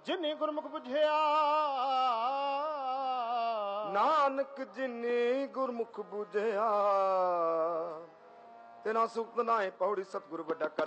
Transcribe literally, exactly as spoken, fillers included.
ਜਿਨੇ ਗੁਰਮੁਖ ਬੁਝਿਆ ਨਾਨਕ ਜਿਨੇ ਗੁਰਮੁਖ ਬੁਝਿਆ। ਤੇ ਨਾ ਸੁਖ ਨਾਏ ਪੌੜੀ ਸਤਿਗੁਰ ਵੱਡਾ ਕਰ